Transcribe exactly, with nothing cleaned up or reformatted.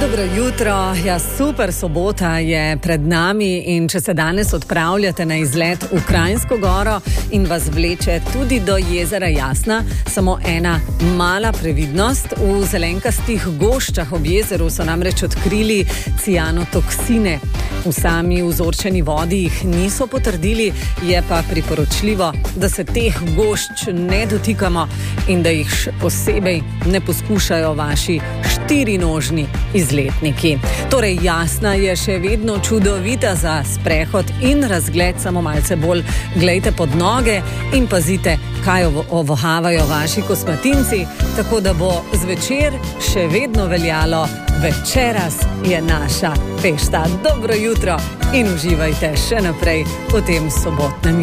Dobro jutro, ja, super sobota je pred nami in če se danes odpravljate na izlet v Kranjsko goro in vas vleče tudi do jezera Jasna, samo ena mala previdnost. V zelenkastih goščah ob jezeru so namreč odkrili cianotoksine. V sami vzorčeni vodi jih niso potrdili, je pa priporočljivo, da se teh gošč ne dotikamo in da jih posebej ne poskušajo vaši štirinožni izletniki. Torej, Jasna je še vedno čudovita za sprehod in razgled, samo malce bolj glejte pod noge in pazite, kaj ovohavajo vaši kosmatinci, tako da bo zvečer še vedno veljalo: večeras je naša fešta. Dobro jutro in uživajte še naprej v tem sobotnem